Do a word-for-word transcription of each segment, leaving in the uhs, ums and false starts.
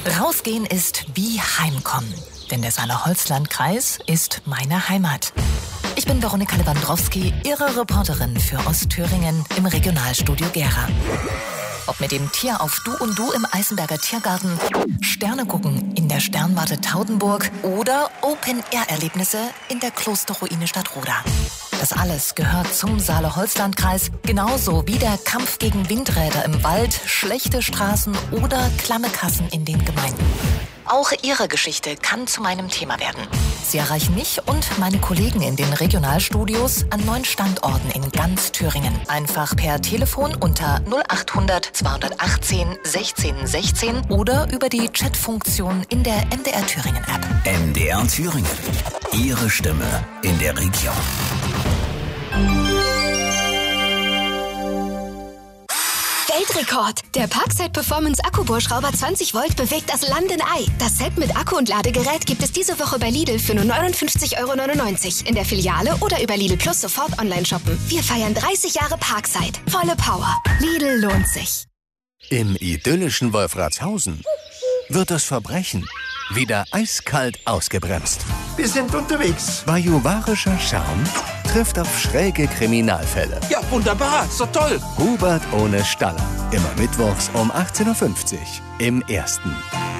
Rausgehen ist wie Heimkommen, denn der Saale-Holzland-Kreis ist meine Heimat. Ich bin Veronika Lewandowski, Ihre Reporterin für Ostthüringen im Regionalstudio Gera. Ob mit dem Tier auf Du und Du im Eisenberger Tiergarten, Sterne gucken in der Sternwarte Taudenburg oder Open-Air-Erlebnisse in der Klosterruine Stadtroda. Das alles gehört zum Saale-Holzland-Kreis, genauso wie der Kampf gegen Windräder im Wald, schlechte Straßen oder klamme Kassen in den Gemeinden. Auch Ihre Geschichte kann zu meinem Thema werden. Sie erreichen mich und meine Kollegen in den Regionalstudios an neun Standorten in ganz Thüringen. Einfach per Telefon unter null achthundert zweihundertachtzehn sechzehn sechzehn oder über die Chatfunktion in der M D R Thüringen App. M D R Thüringen. Ihre Stimme in der Region. Weltrekord! Der Parkside Performance Akkubohrschrauber zwanzig Volt bewegt das Land in Ei. Das Set mit Akku und Ladegerät gibt es diese Woche bei Lidl für nur neunundfünfzig Euro neunundneunzig. In der Filiale oder über Lidl Plus sofort online shoppen. Wir feiern dreißig Jahre Parkside. Volle Power. Lidl lohnt sich. Im idyllischen Wolfratshausen wird das Verbrechen wieder eiskalt ausgebremst. Wir sind unterwegs. Bajuwarischer Charme trifft auf schräge Kriminalfälle. Ja, wunderbar. Ist doch toll. Hubert ohne Staller. Immer mittwochs um achtzehn Uhr fünfzig im Ersten.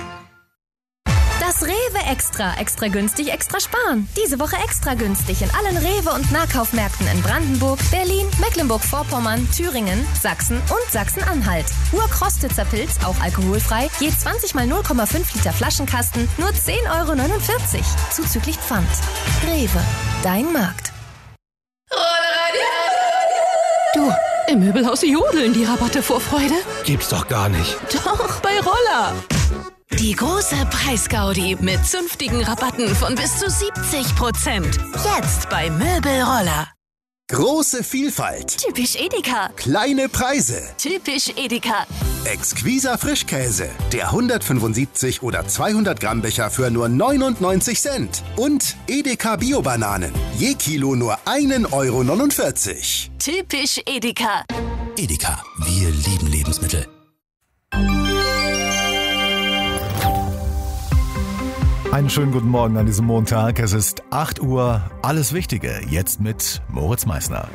Das Rewe Extra. Extra günstig, extra sparen. Diese Woche extra günstig in allen Rewe- und Nahkaufmärkten in Brandenburg, Berlin, Mecklenburg-Vorpommern, Thüringen, Sachsen und Sachsen-Anhalt. Urkrostitzer Pilz, auch alkoholfrei, je zwanzig mal null Komma fünf Liter Flaschenkasten, nur zehn Euro neunundvierzig. Zuzüglich Pfand. Rewe, dein Markt. Du, im Möbelhaus jodeln die Rabatte vor Freude. Gibt's doch gar nicht. Doch, bei Roller. Die große Preisgaudi mit zünftigen Rabatten von bis zu siebzig Prozent. Jetzt bei Möbelroller. Große Vielfalt. Typisch Edeka. Kleine Preise. Typisch Edeka. Exquiser Frischkäse. Der hundertfünfundsiebzig oder zweihundert Gramm Becher für nur neunundneunzig Cent. Und Edeka Bio-Bananen. Je Kilo nur ein Euro neunundvierzig. Typisch Edeka. Edeka, wir lieben Lebensmittel. Einen schönen guten Morgen an diesem Montag. Es ist acht Uhr. Alles Wichtige jetzt mit Moritz Meissner.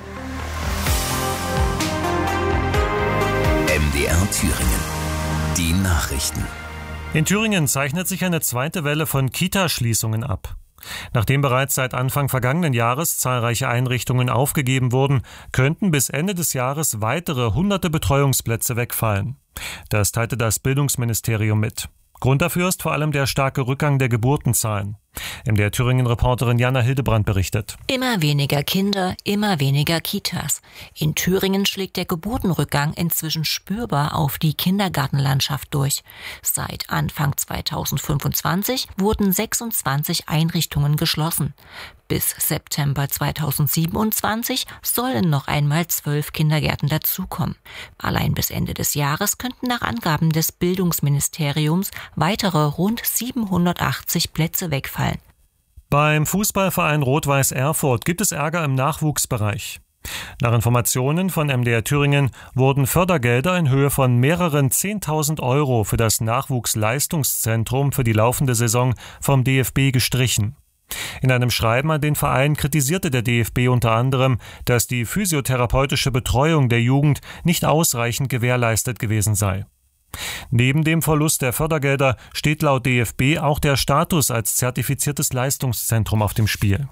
M D R Thüringen. Die Nachrichten. In Thüringen zeichnet sich eine zweite Welle von Kita-Schließungen ab. Nachdem bereits seit Anfang vergangenen Jahres zahlreiche Einrichtungen aufgegeben wurden, könnten bis Ende des Jahres weitere hunderte Betreuungsplätze wegfallen. Das teilte das Bildungsministerium mit. Grund dafür ist vor allem der starke Rückgang der Geburtenzahlen. M D R Thüringen-Reporterin Jana Hildebrand berichtet. Immer weniger Kinder, immer weniger Kitas. In Thüringen schlägt der Geburtenrückgang inzwischen spürbar auf die Kindergartenlandschaft durch. Seit Anfang zweitausendfünfundzwanzig wurden sechsundzwanzig Einrichtungen geschlossen. Bis September zweitausendsiebenundzwanzig sollen noch einmal zwölf Kindergärten dazukommen. Allein bis Ende des Jahres könnten nach Angaben des Bildungsministeriums weitere rund siebenhundertachtzig Plätze wegfallen. Beim Fußballverein Rot-Weiß Erfurt gibt es Ärger im Nachwuchsbereich. Nach Informationen von M D R Thüringen wurden Fördergelder in Höhe von mehreren zehntausend Euro für das Nachwuchsleistungszentrum für die laufende Saison vom D F B gestrichen. In einem Schreiben an den Verein kritisierte der D F B unter anderem, dass die physiotherapeutische Betreuung der Jugend nicht ausreichend gewährleistet gewesen sei. Neben dem Verlust der Fördergelder steht laut D F B auch der Status als zertifiziertes Leistungszentrum auf dem Spiel.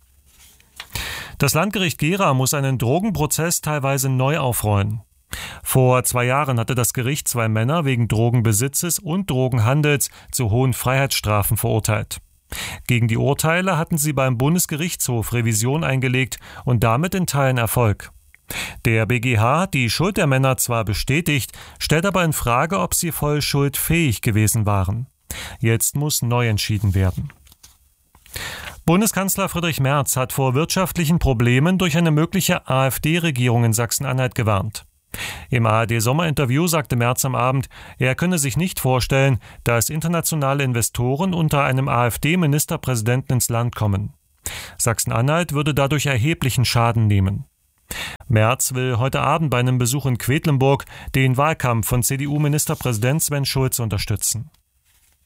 Das Landgericht Gera muss einen Drogenprozess teilweise neu aufrollen. Vor zwei Jahren hatte das Gericht zwei Männer wegen Drogenbesitzes und Drogenhandels zu hohen Freiheitsstrafen verurteilt. Gegen die Urteile hatten sie beim Bundesgerichtshof Revision eingelegt und damit in Teilen Erfolg. Der B G H hat die Schuld der Männer zwar bestätigt, stellt aber in Frage, ob sie voll schuldfähig gewesen waren. Jetzt muss neu entschieden werden. Bundeskanzler Friedrich Merz hat vor wirtschaftlichen Problemen durch eine mögliche AfD-Regierung in Sachsen-Anhalt gewarnt. Im A R D-Sommerinterview sagte Merz am Abend, er könne sich nicht vorstellen, dass internationale Investoren unter einem AfD-Ministerpräsidenten ins Land kommen. Sachsen-Anhalt würde dadurch erheblichen Schaden nehmen. Merz will heute Abend bei einem Besuch in Quedlinburg den Wahlkampf von C D U-Ministerpräsident Sven Schulze unterstützen.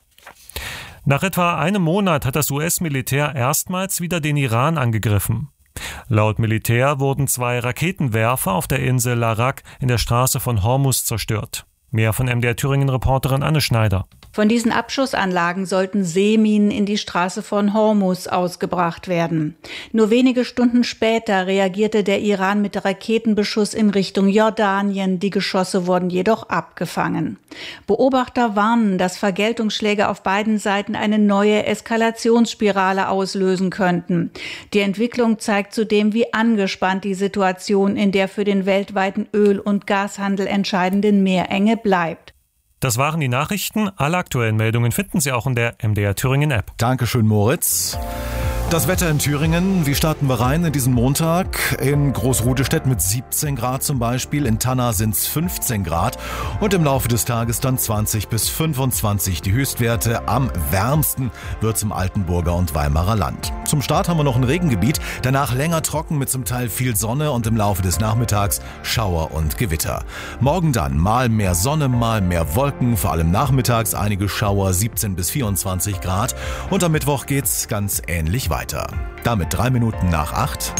Nach etwa einem Monat hat das U S-Militär erstmals wieder den Iran angegriffen. Laut Militär wurden zwei Raketenwerfer auf der Insel Larak in der Straße von Hormuz zerstört. Mehr von M D R Thüringen-Reporterin Anne Schneider. Von diesen Abschussanlagen sollten Seeminen in die Straße von Hormuz ausgebracht werden. Nur wenige Stunden später reagierte der Iran mit Raketenbeschuss in Richtung Jordanien. Die Geschosse wurden jedoch abgefangen. Beobachter warnen, dass Vergeltungsschläge auf beiden Seiten eine neue Eskalationsspirale auslösen könnten. Die Entwicklung zeigt zudem, wie angespannt die Situation in der für den weltweiten Öl- und Gashandel entscheidenden Meerenge bleibt. Das waren die Nachrichten. Alle aktuellen Meldungen finden Sie auch in der M D R Thüringen App. Dankeschön, Moritz. Das Wetter in Thüringen, wie starten wir rein in diesen Montag? In Großrudestedt mit siebzehn Grad zum Beispiel, in Tanna sind es fünfzehn Grad und im Laufe des Tages dann zwanzig bis fünfundzwanzig die Höchstwerte. Am wärmsten wird's im Altenburger und Weimarer Land. Zum Start haben wir noch ein Regengebiet, danach länger trocken mit zum Teil viel Sonne und im Laufe des Nachmittags Schauer und Gewitter. Morgen dann mal mehr Sonne, mal mehr Wolken, vor allem nachmittags einige Schauer, siebzehn bis vierundzwanzig Grad und am Mittwoch geht's ganz ähnlich weiter. Damit drei Minuten nach acht.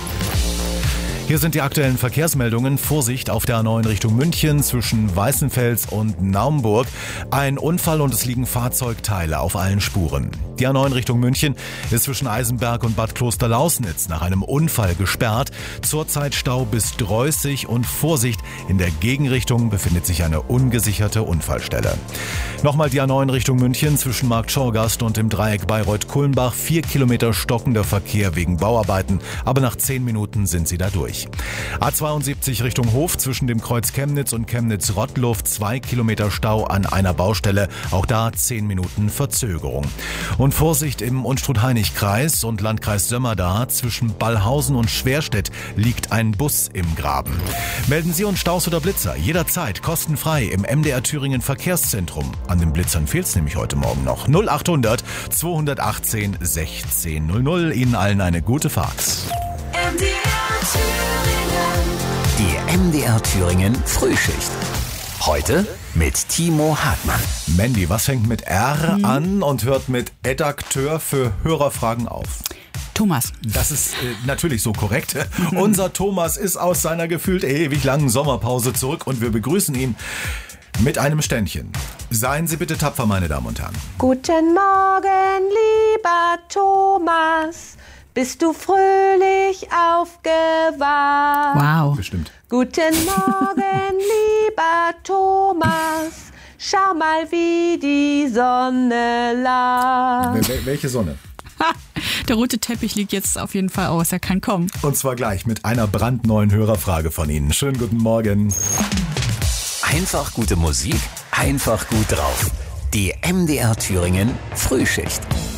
Hier sind die aktuellen Verkehrsmeldungen. Vorsicht auf der A neun Richtung München zwischen Weißenfels und Naumburg. Ein Unfall und es liegen Fahrzeugteile auf allen Spuren. Die A neun Richtung München ist zwischen Eisenberg und Bad Klosterlausnitz nach einem Unfall gesperrt. Zurzeit Stau bis Dreußig und Vorsicht, in der Gegenrichtung befindet sich eine ungesicherte Unfallstelle. Nochmal die A neun Richtung München zwischen Markt Schorgast und dem Dreieck Bayreuth-Kulmbach. Vier Kilometer stockender Verkehr wegen Bauarbeiten, aber nach zehn Minuten sind sie da durch. A zweiundsiebzig Richtung Hof zwischen dem Kreuz Chemnitz und Chemnitz-Rottluft. Zwei Kilometer Stau an einer Baustelle, auch da zehn Minuten Verzögerung. Und Vorsicht im Unstrut-Hainich-Kreis und Landkreis Sömmerda. Zwischen Ballhausen und Schwerstedt liegt ein Bus im Graben. Melden Sie uns Staus oder Blitzer jederzeit kostenfrei im M D R Thüringen Verkehrszentrum. An den Blitzern fehlt es nämlich heute Morgen noch. null achthundert zweihundertachtzehn sechzehn null null. Ihnen allen eine gute Fahrt. M D R Thüringen. Die M D R Thüringen Frühschicht. Heute mit Timo Hartmann. Mandy, was fängt mit R Mhm. an und hört mit Redakteur für Hörerfragen auf? Thomas. Das ist äh, natürlich so korrekt. Unser Thomas ist aus seiner gefühlt ewig langen Sommerpause zurück und wir begrüßen ihn mit einem Ständchen. Seien Sie bitte tapfer, meine Damen und Herren. Guten Morgen, lieber Thomas. Bist du fröhlich aufgewacht? Wow. Bestimmt. Guten Morgen, lieber Thomas. Schau mal, wie die Sonne lacht. Wel- welche Sonne? Der rote Teppich liegt jetzt auf jeden Fall aus. Er kann kommen. Und zwar gleich mit einer brandneuen Hörerfrage von Ihnen. Schönen guten Morgen. Einfach gute Musik, einfach gut drauf. Die M D R Thüringen Frühschicht.